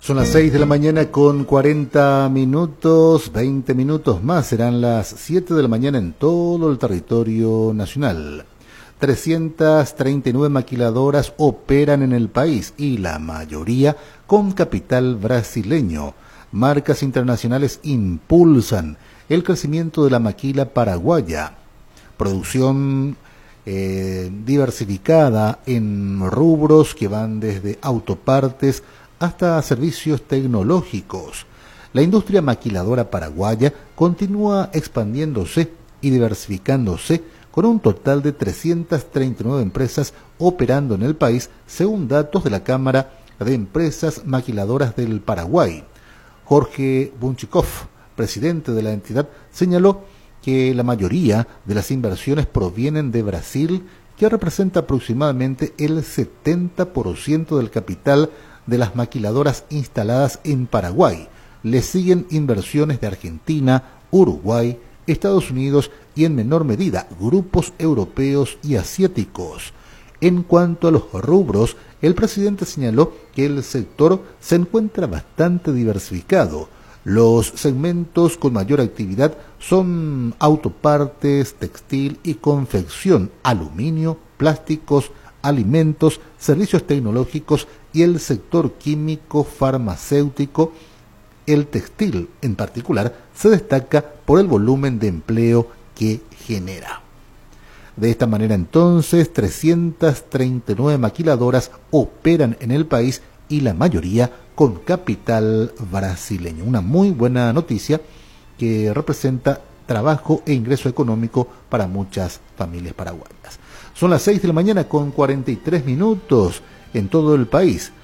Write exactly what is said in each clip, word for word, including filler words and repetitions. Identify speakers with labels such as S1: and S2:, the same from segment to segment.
S1: Son las seis de la mañana con cuarenta minutos, veinte minutos más, serán las siete de la mañana en todo el territorio nacional. trescientas treinta y nueve maquiladoras operan en el país y la mayoría con capital brasileño. Marcas internacionales impulsan el crecimiento de la maquila paraguaya. Producción eh, diversificada en rubros que van desde autopartes hasta servicios tecnológicos. La industria maquiladora paraguaya continúa expandiéndose y diversificándose con un total de trescientas treinta y nueve empresas operando en el país, según datos de la Cámara de Empresas Maquiladoras del Paraguay. Jorge Bunchikov, presidente de la entidad, señaló que la mayoría de las inversiones provienen de Brasil, que representa aproximadamente el setenta por ciento del capital de las maquiladoras instaladas en Paraguay. Le siguen inversiones de Argentina, Uruguay, Estados Unidos y en menor medida grupos europeos y asiáticos. En cuanto a los rubros, el presidente señaló que el sector se encuentra bastante diversificado. Los segmentos con mayor actividad son autopartes, textil y confección, aluminio, plásticos, alimentos, servicios tecnológicos y el sector químico farmacéutico. El textil, en particular, se destaca por el volumen de empleo que genera. De esta manera, entonces, trescientas treinta y nueve maquiladoras operan en el país y la mayoría con capital brasileño. Una muy buena noticia que representa trabajo e ingreso económico para muchas familias paraguayas. Son las seis de la mañana con cuarenta y tres minutos en todo el país.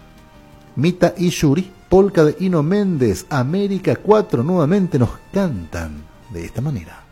S1: Mita y Yuri, polka de Hino Méndez, América cuatro nuevamente nos cantan de esta manera.